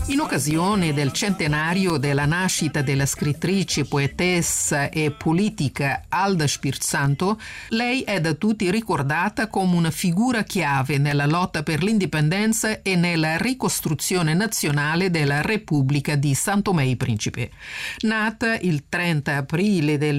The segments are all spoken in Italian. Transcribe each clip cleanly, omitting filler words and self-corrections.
In occasione del centenario della nascita della scrittrice, poetessa e politica Alda Spirzanto, lei è da tutti ricordata come una figura chiave nella lotta per l'indipendenza e nella ricostruzione nazionale della Repubblica di São Tomé e Príncipe. Nata il 30 aprile del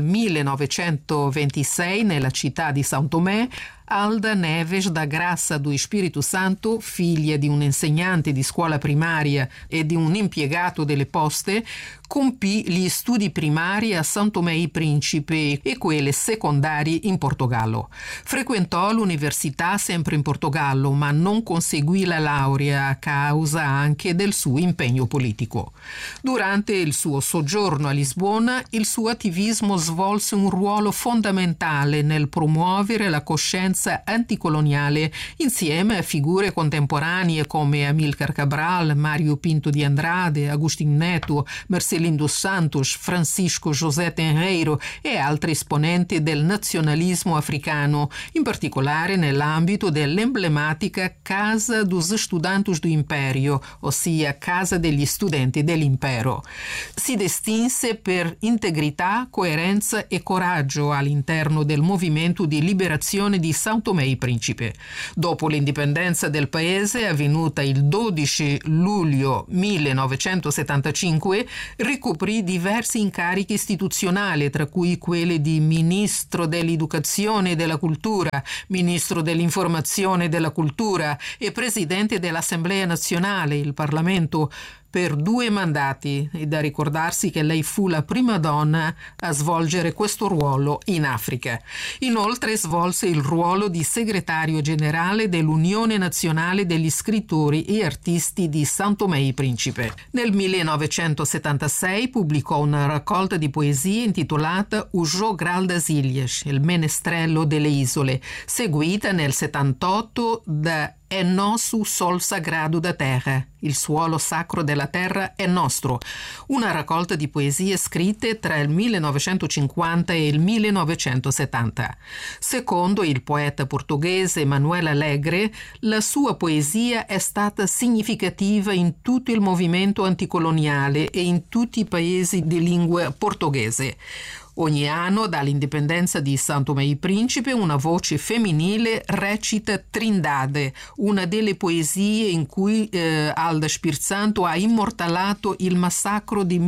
1926 nella città di São Tomé, Alda Neves da Graça do Espírito Santo, figlia di un insegnante di scuola primaria e di un impiegato delle poste, compì gli studi primari a São Tomé e Príncipe e quelli secondari in Portogallo. Frequentò l'università sempre in Portogallo, ma non conseguì la laurea a causa anche del suo impegno politico. Durante il suo soggiorno a Lisbona, il suo attivismo svolse un ruolo fondamentale nel promuovere la coscienza anticoloniale insieme a figure contemporanee come Amílcar Cabral, Mário Pinto de Andrade, Agostinho Neto, Marcelino dos Santos, Francisco José Tenreiro e altri esponenti del nazionalismo africano, in particolare nell'ambito dell'emblematica Casa dos Estudantes do Império, ossia Casa degli Studenti dell'Impero. Si distinse per integrità, coerenza e coraggio all'interno del movimento di liberazione di São Tomé e Príncipe. Dopo l'indipendenza del paese, avvenuta il 12 luglio 1975, ricoprì diversi incarichi istituzionali, tra cui quelli di Ministro dell'Educazione e della Cultura, Ministro dell'Informazione e della Cultura e Presidente dell'Assemblea Nazionale, il Parlamento, per 2 mandati. È da ricordarsi che lei fu la prima donna a svolgere questo ruolo in Africa. Inoltre svolse il ruolo di segretario generale dell'Unione Nazionale degli Scrittori e Artisti di São Tomé e Príncipe. Nel 1976 pubblicò una raccolta di poesie intitolata O Jogral das Ilhas, il menestrello delle isole, seguita nel 78 da È nosso sol sagrado da terra, il suolo sacro della terra è nostro, una raccolta di poesie scritte tra il 1950 e il 1970. Secondo il poeta portoghese Manuel Alegre, la sua poesia è stata significativa in tutto il movimento anticoloniale e in tutti i paesi di lingua portoghese. Ogni anno, dall'indipendenza di São Tomé e Príncipe, una voce femminile recita Trindade, una delle poesie in cui Alda Spirzanto ha immortalato il massacro di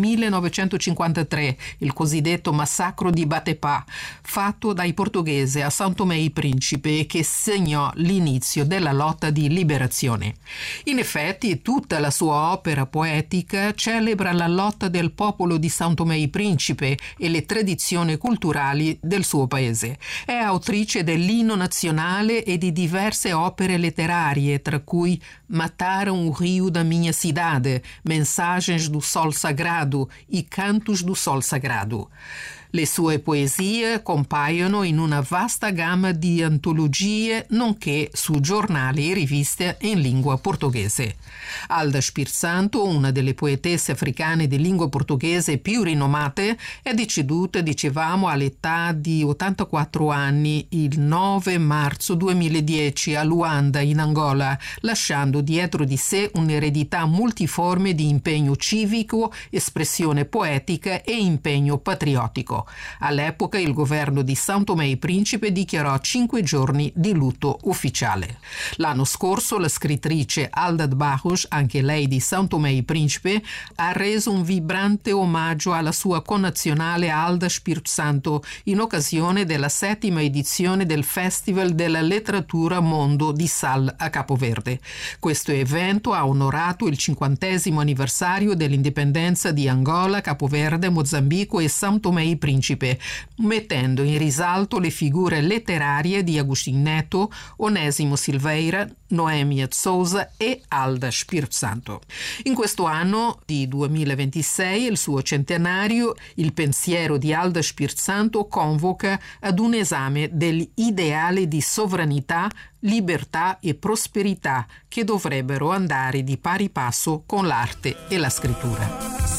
1953, il cosiddetto massacro di Batepá, fatto dai portoghesi a São Tomé e Príncipe e che segnò l'inizio della lotta di liberazione. In effetti, tutta la sua opera poetica celebra la lotta del popolo di São Tomé e Príncipe e le tradizioni culturali del suo paese. È autrice dell'inno nazionale e di diverse opere letterarie, tra cui Mataram o Rio da Minha Cidade, Mensagens do Sol Sagrado, I Cantos do Sol Sagrado. Le sue poesie compaiono in una vasta gamma di antologie, nonché su giornali e riviste in lingua portoghese. Alda Spirzanto, una delle poetesse africane di lingua portoghese più rinomate, è deceduta, dicevamo, all'età di 84 anni il 9 marzo 2010 a Luanda, in Angola, lasciando dietro di sé un'eredità multiforme di impegno civico, espressione poetica e impegno patriottico. All'epoca il governo di São Tomé e Príncipe dichiarò 5 giorni di lutto ufficiale. L'anno scorso la scrittrice Alda de Barros, anche lei di São Tomé e Príncipe, ha reso un vibrante omaggio alla sua connazionale Alda Spirzanto in occasione della 7ª edizione del Festival della Letteratura Mondo di Sal a Capoverde. Questo evento ha onorato il 50° anniversario dell'indipendenza di Angola, Capoverde, Mozambico e São Tomé e Príncipe, mettendo in risalto le figure letterarie di Agostinho Neto, Onésimo Silveira, Noemi de Souza e Alda Spirzanto. In questo anno di 2026, il suo centenario, il pensiero di Alda Spirzanto convoca ad un esame degli ideali di sovranità, libertà e prosperità che dovrebbero andare di pari passo con l'arte e la scrittura.